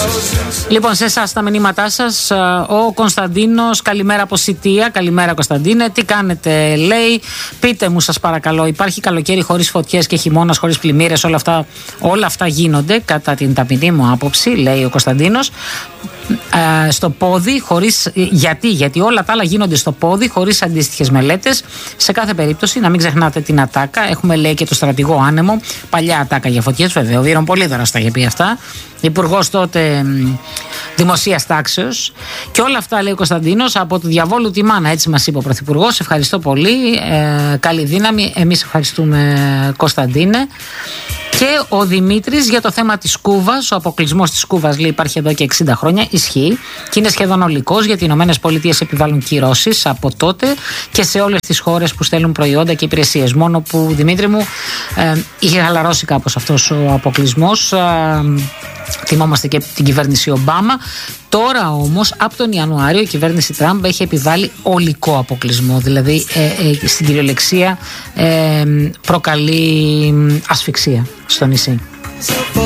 Λοιπόν, σε εσάς τα μηνύματά σας. Ο Κωνσταντίνος, καλημέρα από Σιτία. Καλημέρα, Κωνσταντίνε. Τι κάνετε, λέει. Πείτε μου, σας παρακαλώ, υπάρχει καλοκαίρι χωρίς φωτιές και χειμώνας χωρίς πλημμύρες? Όλα αυτά γίνονται κατά την ταπεινή μου άποψη, λέει ο Κωνσταντίνος. Στο πόδι, γιατί όλα τα άλλα γίνονται στο πόδι χωρίς αντίστοιχες μελέτες. Σε κάθε περίπτωση, να μην ξεχνάτε την ατάκα. Έχουμε, λέει, και το στρατηγό άνεμο. Παλιά ατάκα για φωτιές, βέβαια. Ο Βίρον Πολύδωρας τα είχε πει αυτά. Υπουργός τότε δημοσίας τάξεως. Και όλα αυτά, λέει ο Κωνσταντίνος, από του διαβόλου τη μάνα. Έτσι μας είπε ο Πρωθυπουργός. Ευχαριστώ πολύ. Καλή δύναμη. Εμείς ευχαριστούμε, Κωνσταντίνε. Και ο Δημήτρης για το θέμα της Κούβας. Ο αποκλεισμός της Κούβας, λέει, υπάρχει εδώ και 60 χρόνια. Ισχύει και είναι σχεδόν ολικός, γιατί οι Ηνωμένες Πολιτείες επιβάλλουν κυρώσεις από τότε και σε όλες τις χώρες που στέλνουν προϊόντα και υπηρεσίες. Μόνο που, Δημήτρη μου, είχε χαλαρώσει κάπως αυτός ο αποκλεισμός. Θυμόμαστε και την κυβέρνηση Ομπάμα. Τώρα όμως, από τον Ιανουάριο, η κυβέρνηση Τραμπ έχει επιβάλει ολικό αποκλεισμό. Δηλαδή, στην κυριολεξία προκαλεί ασφυξία στο νησί.